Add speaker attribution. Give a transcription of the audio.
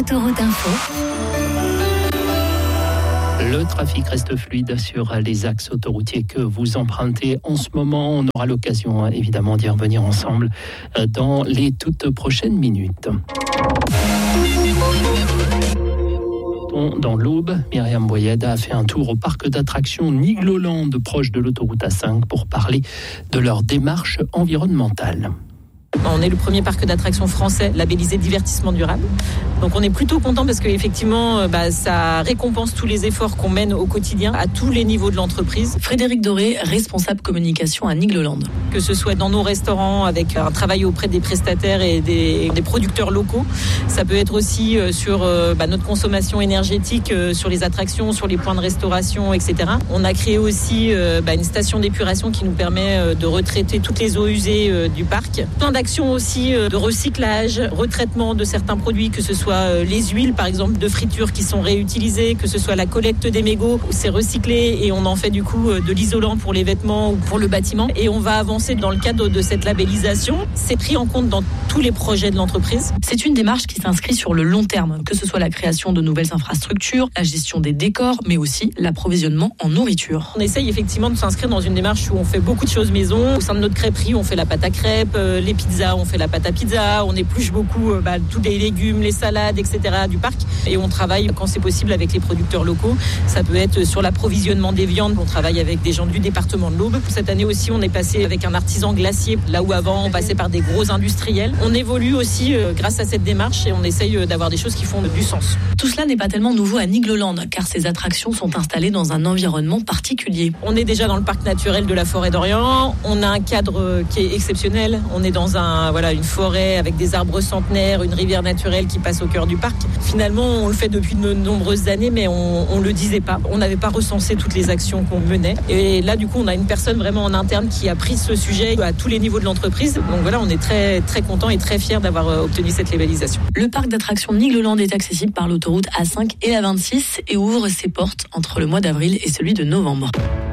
Speaker 1: Autoroute Info.
Speaker 2: Le trafic reste fluide sur les axes autoroutiers que vous empruntez en ce moment. On aura l'occasion évidemment d'y revenir ensemble dans les toutes prochaines minutes. Dans l'Aube, Myriam Boyed a fait un tour au parc d'attractions Nigloland, proche de l'autoroute A5, pour parler de leur démarche environnementale.
Speaker 3: On est le premier parc d'attractions français labellisé divertissement durable. Donc on est plutôt content parce qu'effectivement, ça récompense tous les efforts qu'on mène au quotidien à tous les niveaux de l'entreprise.
Speaker 4: Frédéric Doré, responsable communication à Nigloland.
Speaker 3: Que ce soit dans nos restaurants avec un travail auprès des prestataires et des producteurs locaux. Ça peut être aussi sur notre consommation énergétique, sur les attractions, sur les points de restauration, etc. On a créé aussi une station d'épuration qui nous permet de retraiter toutes les eaux usées du parc. Plein d'actions aussi de recyclage, retraitement de certains produits, que ce soit les huiles par exemple de friture qui sont réutilisées, que ce soit la collecte des mégots, c'est recyclé et on en fait du coup de l'isolant pour les vêtements ou pour le bâtiment. Et on va avancer dans le cadre de cette labellisation. C'est pris en compte dans tous les projets de l'entreprise.
Speaker 4: C'est une démarche qui s'inscrit sur le long terme, que ce soit la création de nouvelles infrastructures, la gestion des décors, mais aussi l'approvisionnement en nourriture.
Speaker 3: On essaye effectivement de s'inscrire dans une démarche où on fait beaucoup de choses maison. Au sein de notre crêperie, on fait la pâte à crêpes, les pizzas, on fait la pâte à pizza, on épluche beaucoup tous les légumes, les salades, etc. du parc. Et on travaille quand c'est possible avec les producteurs locaux. Ça peut être sur l'approvisionnement des viandes. On travaille avec des gens du département de l'Aube. Cette année aussi, on est passé avec un artisan glacier, là où avant on passait par des gros industriels. On évolue aussi grâce à cette démarche et on essaye d'avoir des choses qui font du sens.
Speaker 4: Tout cela n'est pas tellement nouveau à Nigloland, car ces attractions sont installées dans un environnement particulier.
Speaker 3: On est déjà dans le parc naturel de la Forêt d'Orient. On a un cadre qui est exceptionnel. On est dans une forêt avec des arbres centenaires, une rivière naturelle qui passe au cœur du parc. Finalement, on le fait depuis de nombreuses années, mais on le disait pas. On n'avait pas recensé toutes les actions qu'on menait. Et là, du coup, on a une personne vraiment en interne qui a pris ce sujet à tous les niveaux de l'entreprise. Donc voilà, on est très, très content et très fiers d'avoir obtenu cette labellisation.
Speaker 4: Le parc d'attractions Nigloland est accessible par l'autoroute A5 et la 26 et ouvre ses portes entre le mois d'avril et celui de novembre.